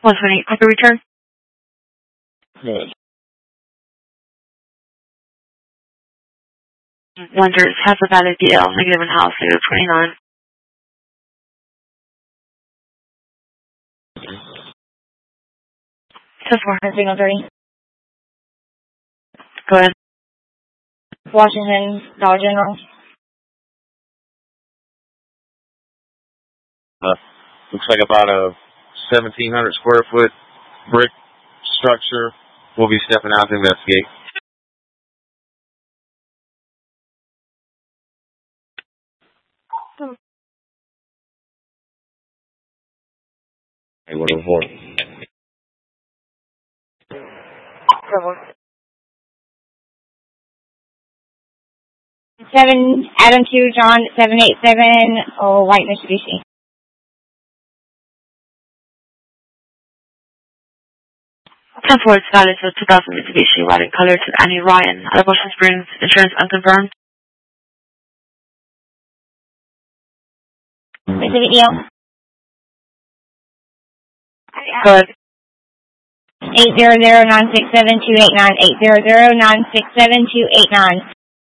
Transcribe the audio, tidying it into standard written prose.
128, quick return. Good. Lenders has a valid DL, negative in house, negative 29. 10-4, signal 30. Go ahead. Washington, Dollar General. Looks like about a 1,700 square foot brick structure. We'll be stepping out to investigate. Hey, what a report. 7 Adam Q John 787 white Mitsubishi. 10-4, it's valid for 2000 Mitsubishi, white in color to Annie Ryan. Out of Ocean Springs, insurance unconfirmed. Specific deal. Go ahead. 800-967-289. 800-967-289.